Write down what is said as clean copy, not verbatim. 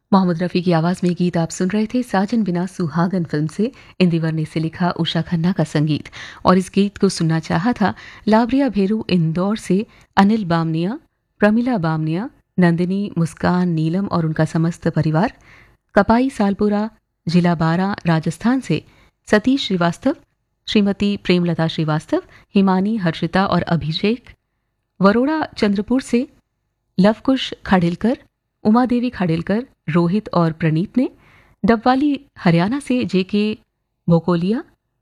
मोहम्मद रफ़ी की आवाज़ में गीत आप सुन रहे थे साजन बिना सुहागन फिल्म से। इंदिवर ने इसे लिखा, उषा खन्ना का संगीत। और इस गीत को सुनना चाहा था लावरिया भेरू इंदौर से अनिल बामनिया, प्रमिला बामनिया, नंदिनी, मुस्कान, नीलम और उनका समस्त परिवार। कपाई सालपुरा, जिला बारा, राजस्थान से सतीश श्रीवास्तव, श्रीमती प्रेमलता श्रीवास्तव, हिमानी, हर्षिता और अभिषेक। वरोड़ा चंद्रपुर से लवकुश खाडिलकर, उमादेवी खाडिलकर, रोहित और प्रणीत ने। डबवाली हरियाणा से जेके भोकोलिया,